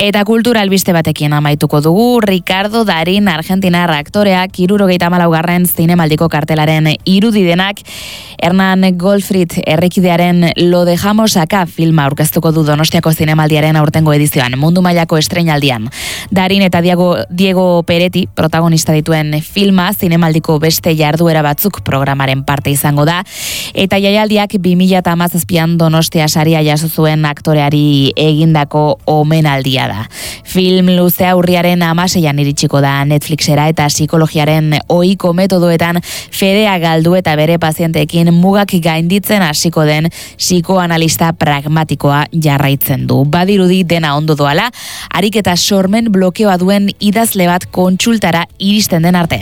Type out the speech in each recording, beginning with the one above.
Eta kultura albiste batekin amaituko dugu. Ricardo Darín, argentinar aktoreak, 74. zinemaldiko kartelaren irudidenak, Hernán Goldfried errekidearen Lo dejamos acá filma aurkeztuko du Donostiako zinemaldiaren aurtengo edizioan, mundu mailako estreinaldian. Darín eta Diego Peretti protagonista dituen filma zinemaldiko beste jarduera batzuk programaren parte izango da, eta jaialdiak 2017an Donostia saria jaso zuen aktoreari egindako omenaldia da. Film luzea urriaren 16an iritsiko da Netflixera, eta psikologiaren ohiko metodoetan fedea galdu eta bere pazienteekin mugak gainditzen hasiko den psikoanalista pragmatikoa jarraitzen du. Badirudi dena ondo doala, ariketa sormen blokeoa duen idazle bat kontsultara iristen den arte.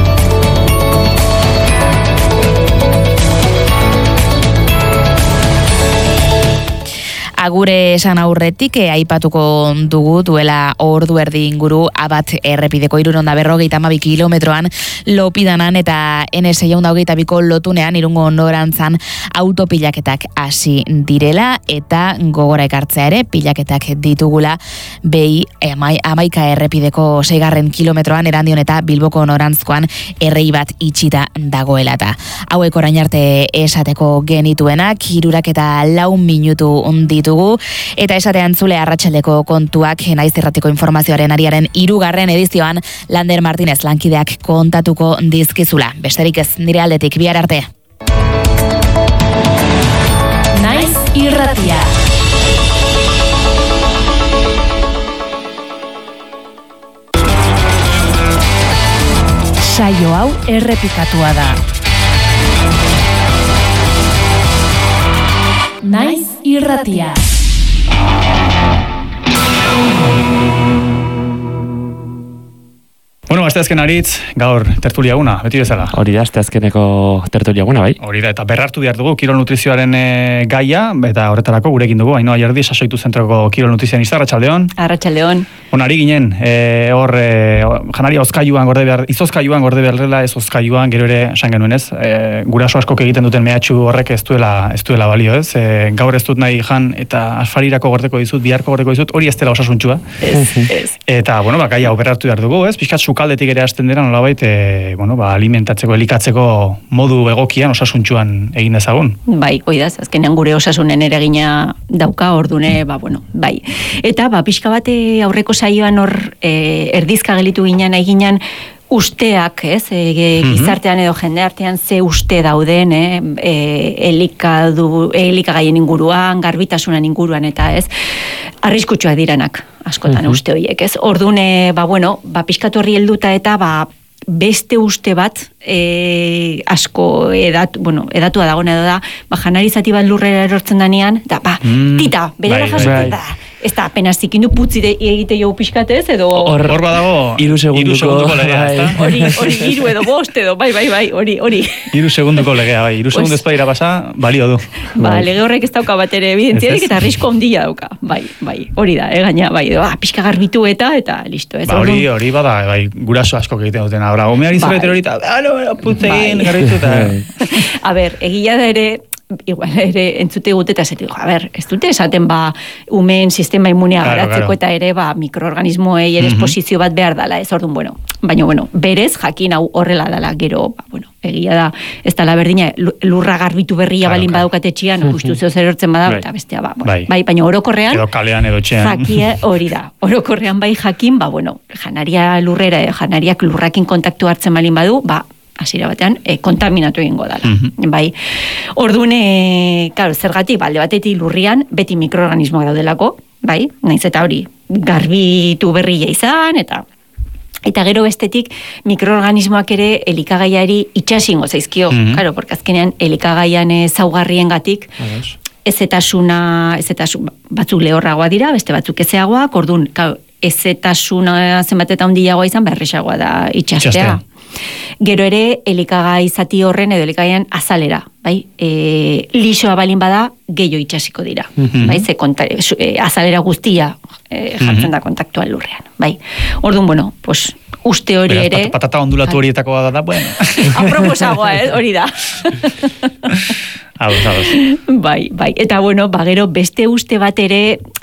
Agure esan aurretik aipatuko dugu duela ordu erdi inguru Abat errepideko 352 kilometroan Lopidanan eta N622ko lotunean Irungo norantzan autopilaketak hasi direla, eta gogora ekartzea ere pilaketak ditugula behi Amaika errepideko 6. kilometroan Erandion eta Bilboko norantzkoan errei bat itxita dagoela, eta hauek orain arte esateko genituenak 3:04 minutu ditu. Eta esatean zule arratsaldeko kontuak Naiz Irratiko informazioaren ariaren 3. edizioan Lander Martinez lankideak kontatuko dizkizula. Besterik ez, nire aldetik, bihar arte. Naiz Irratia. Saio hau errepikatua da. Naiz Irratia. Bueno, asteazken aritz, gaur tertulia eguna, beti bezala. Hori da, asteazkeneko tertulia eguna, bai. Hori da, eta berrartu behar dugu kirol nutrizioaren gaia, eta horretarako gurekin dugu, Ainhoa Jardi, Sasoitu zentroko kirol nutrizionista, arratsaldeon. Arratsaldeon. Ari ginen, janaria ozkailuan gorde behar, izozkailuan gorde behar dela, ez ozkailuan, gero ere, esan genuen ez, guraso askok egiten duten mehatxu horrek ez duela balio ez, gaur ez dut nahi jan, eta asfarirako gordeko dizut, biharko gordeko dizut, hori ez dela osasuntxua. Ez. Eta, gaia berrartu behar dugu, ez, pixkat sukaldetik ere hasten dira, nolabait, alimentatzeko, elikatzeko modu egokian, osasuntxuan egin dezagun. Bai, hoi da, azkenean gure osasunen eragina dauka, ordune, bai. Eta, pixka bate aurreko saioan hor erdizka gelitu ginen, eginan usteak, ez, gizartean edo jende artean ze uste dauden, elikagaien inguruan, garbitasunan inguruan, eta ez, arriskutsuak diranak, askotan uste horiek, ez. Ordune, pixkatu horri helduta eta, beste uste bat asko edatua dagoen edo da, janari zati bat lurrera erortzen danean, eta tita, berera jasotzen da. Ez da, apenas zikindu putzi egite jau pixkatez, edo... Hor badago... 3 segunduko legea, ez da? Hori, 3 edo 5 edo, bai, hori. 3 segunduko legea, bai. 3 segundu ezpadira pasa, balio du. Lege horrek ez dauka bat ere evidentziarik, eta arrisko handia dauka. Bai, hori da, gaina, bai, pixka garbitu eta listo. Hori bada, bai, guraso askok egiten duten, abra, omeari zerbait erorita, putzegin, garbitu eta... A ber, egia da ere, igual ere entzute gute eta zetik, ez dute esaten umeen sistema immunea garatzeko eta ere mikroorganismoei ere esposizio bat behar dala, ez orduan, baina, berez, jakin hau horrela dala, gero, egia da, ez dala berdina, lurra garbitu berria balin badaukatetxian, justu zeo zer hortzen bada, eta bestea, baina orokorrean, edo kalean edo txean, hori da, orokorrean jakin, janaria lurrera, janariak lurrakin kontaktu hartzen balin badu, hasiera batean, kontaminatu egingo dala. Bai. Orduan, zergatik, alde batetik lurrian, beti mikroorganismoak daudelako, bai, naiz eta hori, garbitu berria izan, eta gero bestetik, mikroorganismoak ere elikagaiari itxasingo zaizkio, porque azkenean elikagaian zaugarrien gatik, ezetasun batzuk lehorragoa dira, beste batzuk ezeagoak, orduan, ezetasuna zenbat eta handiagoa izan, berresagoa da itxastea. Gero ere, elikagai zati horren edo elikagaian azalera, bai? Lixoa balin bada, gehiago itxasiko dira, bai? Azalera guztia jartzen da kontaktuan lurrean, bai? Orduan, uste hori ere... Patata ondulatu horietako da, bueno. Aproposagoa, hori da. Ados. Bai. Eta, gero, beste uste bat ere,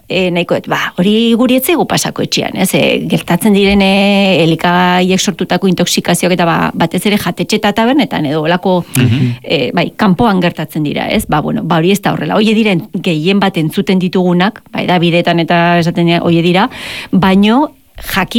nahiko, hori guri etzegu pasako etxean, ez? Gertatzen direne elikagaiek sortutako intoxikazioak eta batez ere jatetxe eta tabernetan edo olako kanpoan gertatzen dira, ez? Hori ez da horrela. Oie diren gehien bat entzuten ditugunak, da bidetan eta esaten hori dira, baino jakin